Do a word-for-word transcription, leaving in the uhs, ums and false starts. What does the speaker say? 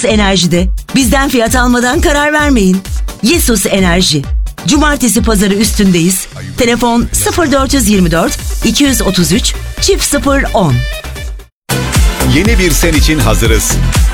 Yesus Enerji'de. Bizden fiyat almadan karar vermeyin. Yesus Enerji. Cumartesi pazarı üstündeyiz. Telefon sıfır dört yirmi dört iki otuz üç çift sıfır on. Yeni bir sen için hazırız.